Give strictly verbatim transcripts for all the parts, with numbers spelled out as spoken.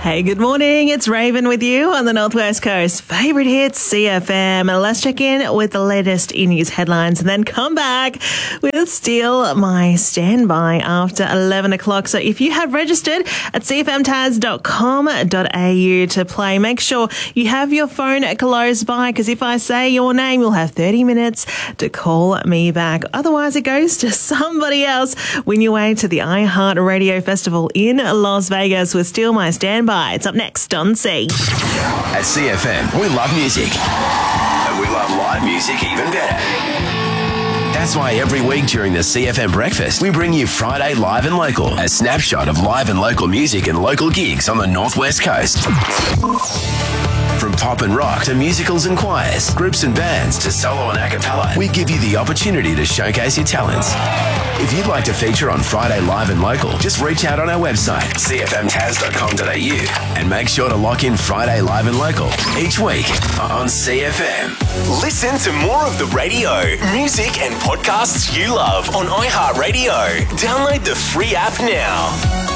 Hey, good morning. It's Raven with you on the Northwest Coast. Favourite hits, C F M. Let's check in with the latest e-news headlines and then come back with Steal My Standby after eleven o'clock. So if you have registered at c f m taz dot com dot a u to play, make sure you have your phone close by, because if I say your name, you'll have thirty minutes to call me back. Otherwise, it goes to somebody else. Win your way to the iHeart Radio Festival in Las Vegas with Steal My Standby. It's up next on C. At C F M, we love music. And we love live music even better. That's why every week during the C F M Breakfast, we bring you Friday Live and Local, a snapshot of live and local music and local gigs on the Northwest Coast. From pop and rock to musicals and choirs, groups and bands to solo and a cappella, we give you the opportunity to showcase your talents. If you'd like to feature on Friday Live and Local, just reach out on our website, c f m taz dot com dot a u, and make sure to lock in Friday Live and Local each week on C F M. Listen to more of the radio, music and podcasts you love on iHeartRadio. Download the free app now.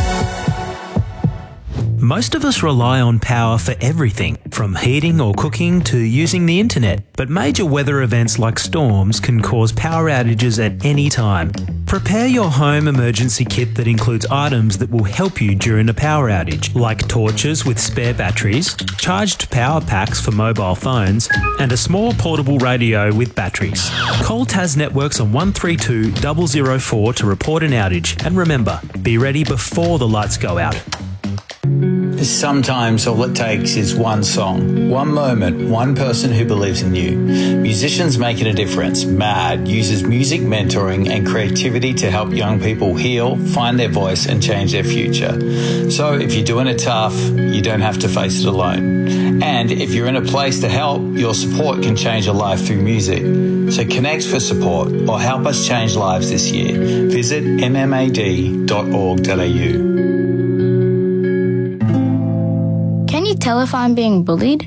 Most of us rely on power for everything, from heating or cooking to using the internet. But major weather events like storms can cause power outages at any time. Prepare your home emergency kit that includes items that will help you during a power outage, like torches with spare batteries, charged power packs for mobile phones, and a small portable radio with batteries. Call Tas Networks on one three two zero zero four to report an outage. And remember, be ready before the lights go out. Sometimes all it takes is one song, one moment, one person who believes in you. Musicians Making a Difference, MAD, uses music mentoring and creativity to help young people heal, find their voice and change their future. So if you're doing it tough, you don't have to face it alone. And if you're in a place to help, your support can change a life through music. So connect for support or help us change lives this year. Visit m m a d dot org dot a u. Can you tell if I'm being bullied?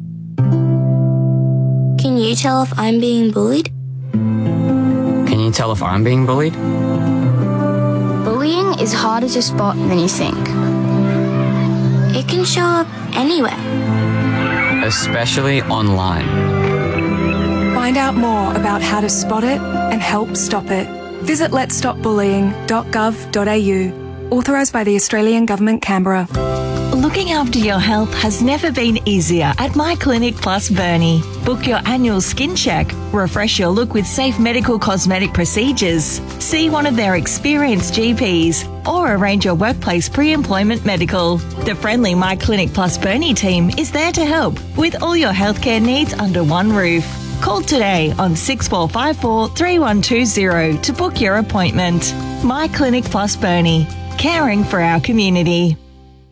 Can you tell if I'm being bullied? Can you tell if I'm being bullied? Bullying is harder to spot than you think. It can show up anywhere. Especially online. Find out more about how to spot it and help stop it. Visit lets stop bullying dot gov dot a u. Authorised by the Australian Government, Canberra. Looking after your health has never been easier at My Clinic Plus Burnie. Book your annual skin check, refresh your look with safe medical cosmetic procedures, see one of their experienced G Ps, or arrange your workplace pre-employment medical. The friendly My Clinic Plus Burnie team is there to help with all your healthcare needs under one roof. Call today on six four five four, three one two zero to book your appointment. My Clinic Plus Burnie, caring for our community.